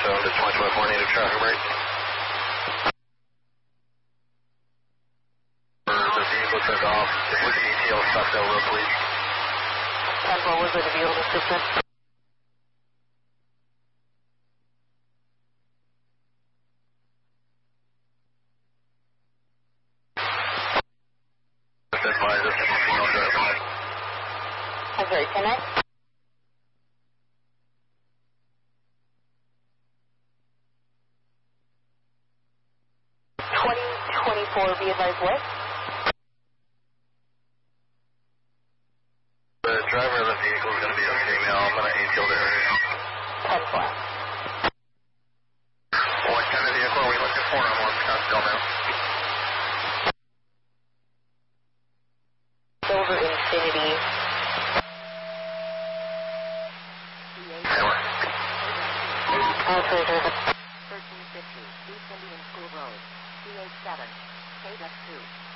7 to 2024, native traffic break. The vehicle took off. If we can ETL stop that road, please. 10-4, was it a vehicle description? I'm sorry, 10-9? 2024, be advised what? The driver of the vehicle is going to be a female. I'm going to ATL the area. 10-4. What kind of vehicle are we looking for? I'm on Scottsdale now. Silver Infinity. Hammer. 1350, 1350, East Indian School Road, CH7, KW2.